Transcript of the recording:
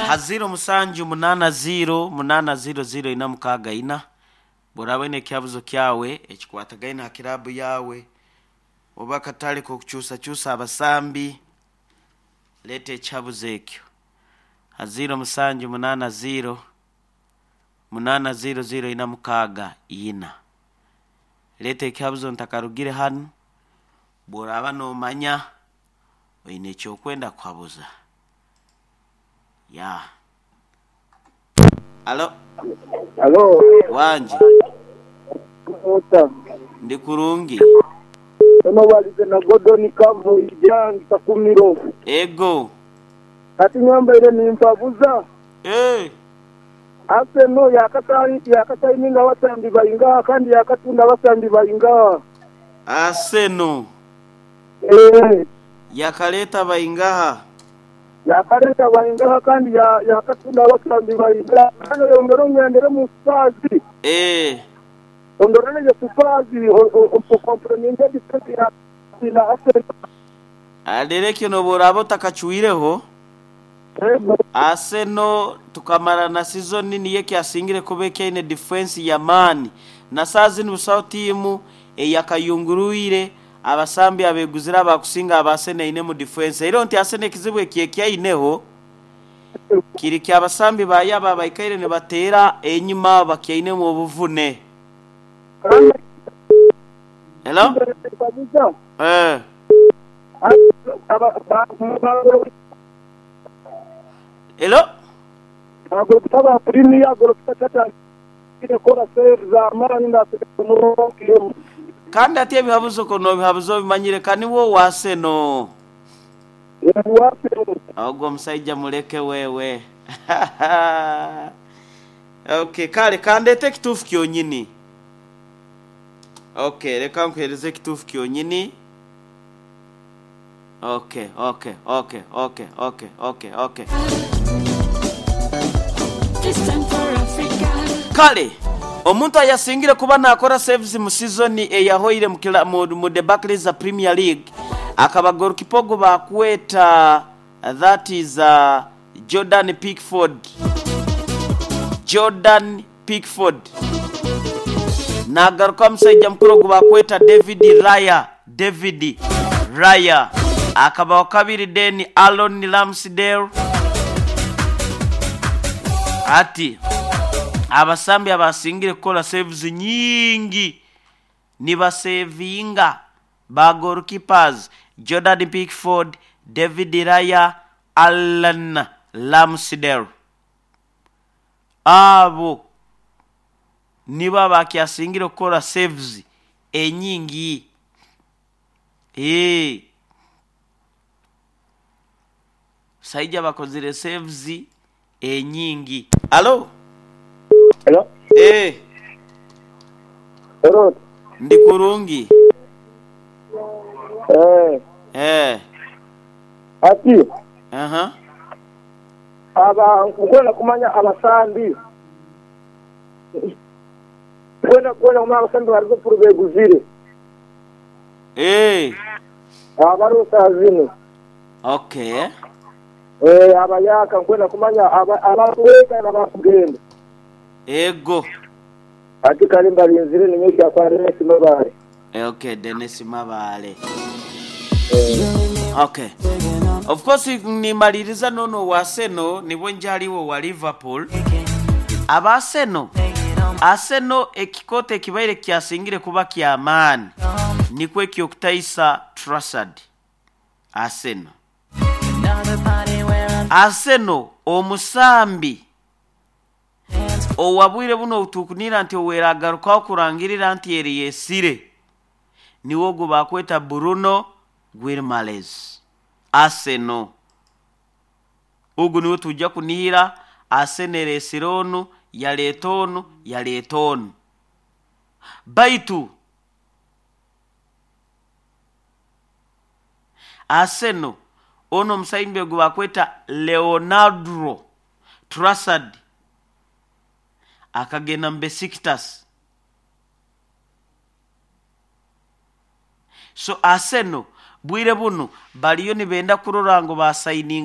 haziro musanju munana zero munana 00 ina mukaga ina burabene kyabuzo kyawe ekikwatagaina kirabu yawe oba katali ko kucyusa abasambi lete kyabuzo ekyo haziro musanju munana 0 munana 00 ina mukaga ina lete kyabuzo ntakarugire hano buraba no manya oine kyokwenda kwabuza ya Alo wanje ndi kurungi ono walize na godoni kavo ijang takumiro ego ati nyamba ile ni mpavuza ase no yakatari ninga wasambi bayinga kandi yakatunda wasambi bayinga ase no yakaleta bayinga yakareta bayinga kandi yakatunda wasambi bayinga ano yongero nyandere musazi ondorane ya supazi o comprendente diferente ya la ase adereke no borabo takachuireho ase no tukamara na season nini yeke asingire kubeke ine defense ya mani na sazi ni busao timu yakayunguruire abasambi abeguzira bakusinga abasene ine mu defense iro nti asene kizibwe kiyekya ineho kiri kya abasambi bayaba bayikaire ne batera enyuma bakyaine mu buvune hello hello agora premier agora tata ine kora save za mani na no kandi ati ebihabuzo kono bihabuzo bimanyire kani wo wase no ahubwo musajja muleke wewe okay kale kandete kitufu kyonyini okay reka nkuhereze kitufu kyonyini okay kale omuntu ayasingire kuba nakora saves mu season eyahoire mu debacle za Premier League akaba goalkeeper bakweta that is Jordan Pickford nagaruka msajja mukuru bakweta David Raya akaba wakabiri deni Aaron Ramsdale ati abasambi abasingire kola saves nyingi ni basevinga ba goalkeepers Jordan Pickford, David Raya, Aaron Ramsdale abo niba bakyasingire kola saves enyingi saija bakozire saves enyingi Hello Hello ndi kurungi ati aba ngona kumanya abasambi kwenda kuma abasambi barizo purube guzire abaro sazino okay abayaka kwenda kumanya abakweka na bakugenda ego ati kalimba linzire ninyesha kwa Dennis Mabale okay Dennis Mabale okay of course ni maliriza nono wa Arsenal nibo njaliwo wa Liverpool aba Arsenal ekikote kibaire kyasingire kuba kyamani nikwe kyokutaisa Trafford Arsenal omusambi owabwire buno utukunira nti oweragaruka kurangirira nti eri yesire niwo go bakweta Bruno Guimaraes Arsenal ugu niwo tujja kunihira Arsenal esironu ya letonu baitu Arsenal ono msaimbe go bakweta Leonardo Trossard akagena Besiktas so Arsenal bwire buno baliyo nibenda kurorango ba signing